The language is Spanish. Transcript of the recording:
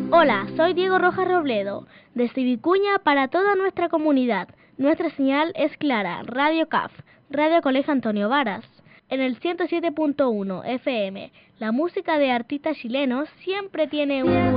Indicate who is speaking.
Speaker 1: Hola, soy Diego Rojas Robledo, desde Vicuña para toda nuestra comunidad. Nuestra señal es clara, Radio CAF, Radio Colegio Antonio Varas. En el 107.1 FM, la música de artistas chilenos siempre tiene un